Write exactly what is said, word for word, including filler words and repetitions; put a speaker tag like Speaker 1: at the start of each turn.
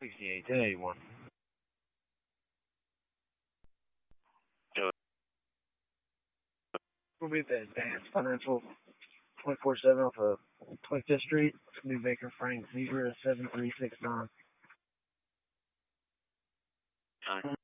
Speaker 1: sixty-eight, ten eighty-one. We'll be at the Advanced Financial twenty-four seven off of twenty-fifth Street, New Baker, Frank, zero seven three six nine.